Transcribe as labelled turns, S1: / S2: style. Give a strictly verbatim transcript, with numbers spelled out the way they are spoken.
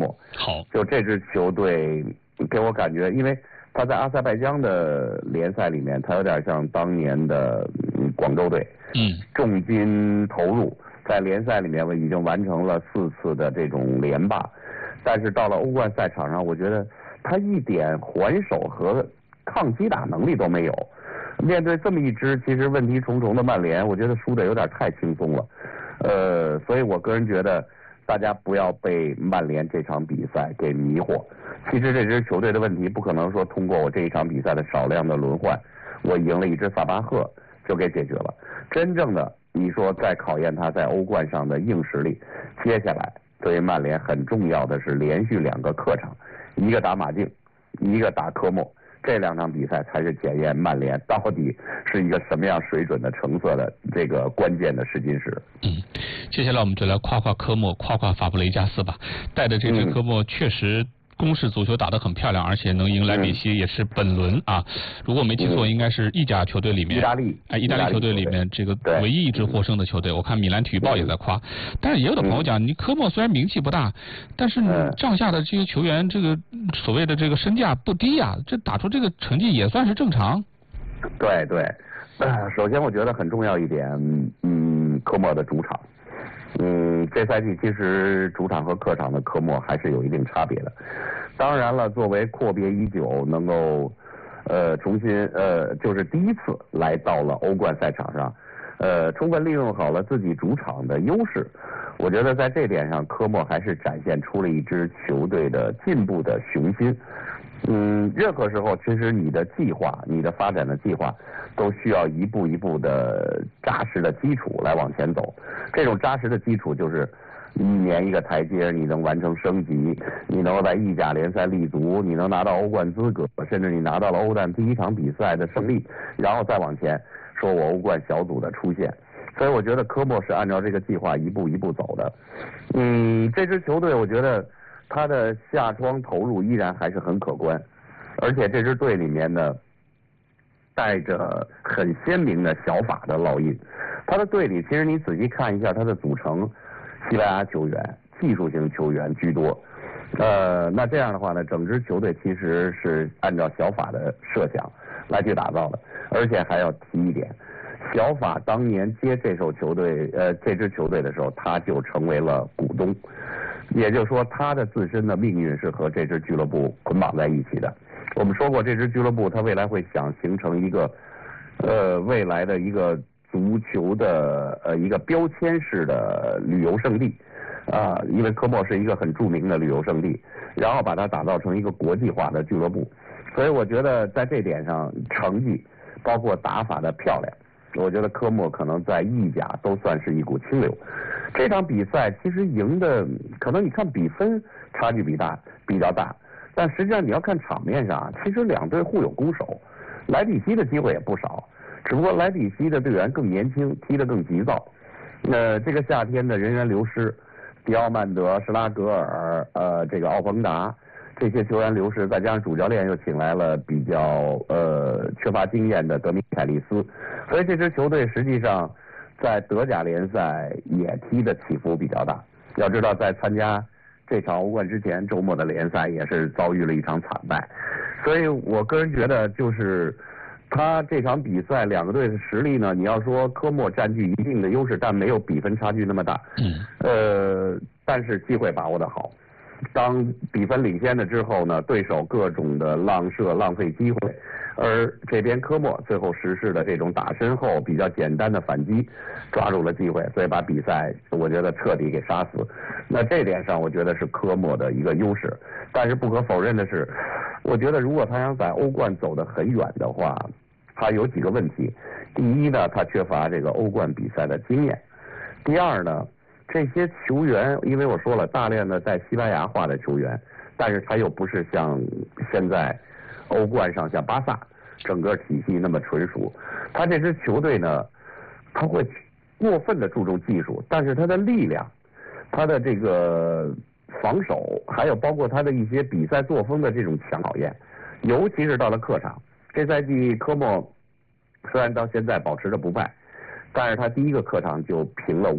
S1: 莫。
S2: 好，
S1: 就这支球队给我感觉，因为他在阿塞拜疆的联赛里面，他有点像当年的嗯广州队，
S2: 嗯，
S1: 重金投入，在联赛里面已经完成了四次的这种连霸，但是到了欧冠赛场上，我觉得他一点还手和抗击打能力都没有。面对这么一支其实问题重重的曼联，我觉得输的有点太轻松了。呃，所以我个人觉得，大家不要被曼联这场比赛给迷惑。其实这支球队的问题不可能说通过我这一场比赛的少量的轮换，我赢了一支萨巴赫就给解决了。真正的你说再考验他在欧冠上的硬实力，接下来对于曼联很重要的是连续两个客场，一个打马竞，一个打科莫。这两场比赛才是检验曼联到底是一个什么样水准的成色的这个关键的试金石。
S2: 嗯，接下来我们就来夸夸科莫，夸夸法布雷加斯吧。带的这支科莫确实攻势足球打得很漂亮，而且能赢莱比锡也是本轮啊，如果没记错，应该是意甲球队里面，
S1: 意大利，
S2: 哎，意大利球队里面这个唯一一支获胜的球队。我看米兰体育报也在夸，但是也有的朋友讲，你科莫虽然名气不大，但是帐下的这些球员，这个所谓的这个身价不低呀，这打出这个成绩也算是正常。
S1: 对对，呃，首先我觉得很重要一点，嗯，科莫的主场。嗯，这赛季其实主场和客场的科莫还是有一定差别的。当然了，作为阔别已久，能够呃重新呃就是第一次来到了欧冠赛场上，呃充分利用好了自己主场的优势。我觉得在这点上，科莫还是展现出了一支球队的进步的雄心。嗯，任何时候，其实你的计划、你的发展的计划，都需要一步一步的扎实的基础来往前走。这种扎实的基础就是一年一个台阶，你能完成升级，你能够在意甲联赛立足，你能拿到欧冠资格，甚至你拿到了欧战第一场比赛的胜利，然后再往前说我欧冠小组的出现。所以我觉得科莫是按照这个计划一步一步走的。嗯，这支球队我觉得他的夏窗投入依然还是很可观，而且这支队里面呢带着很鲜明的小法的烙印。他的队里其实你仔细看一下他的组成，西班牙球员、技术型球员居多。呃，那这样的话呢，整支球队其实是按照小法的设想来去打造的。而且还要提一点，小法当年接这手球队呃这支球队的时候，他就成为了股东。也就是说，他的自身的命运是和这支俱乐部捆绑在一起的。我们说过，这支俱乐部它未来会想形成一个，呃，未来的一个足球的呃一个标签式的旅游胜地，啊，因为科莫是一个很著名的旅游胜地，然后把它打造成一个国际化的俱乐部。所以我觉得在这点上，成绩包括打法的漂亮，我觉得科莫可能在意甲都算是一股清流。这场比赛其实赢的，可能你看比分差距比大比较大，但实际上你要看场面上，其实两队互有攻守，莱比锡的机会也不少，只不过莱比锡的队员更年轻，踢得更急躁。呃，这个夏天的人员流失，迪奥曼德、施拉格尔、呃，这个奥彭达这些球员流失，再加上主教练又请来了比较呃缺乏经验的德米凯利斯，所以这支球队实际上在德甲联赛也踢的起伏比较大。要知道，在参加这场欧冠之前，周末的联赛也是遭遇了一场惨败。所以我个人觉得，就是他这场比赛两个队的实力呢，你要说科莫占据一定的优势，但没有比分差距那么大。
S2: 嗯。
S1: 呃，但是机会把握得好。当比分领先了之后呢，对手各种的浪射浪费机会，而这边科莫最后实施的这种打身后比较简单的反击，抓住了机会，所以把比赛我觉得彻底给杀死。那这点上我觉得是科莫的一个优势，但是不可否认的是，我觉得如果他想在欧冠走得很远的话，他有几个问题。第一呢，他缺乏这个欧冠比赛的经验。第二呢，这些球员，因为我说了，大量的在西班牙化的球员，但是他又不是像现在欧冠上像巴萨整个体系那么纯熟。他这支球队呢，他会过分的注重技术，但是他的力量，他的这个防守，还有包括他的一些比赛作风的这种强考验，尤其是到了客场。这赛季科莫虽然到现在保持着不败，但是他第一个客场就平了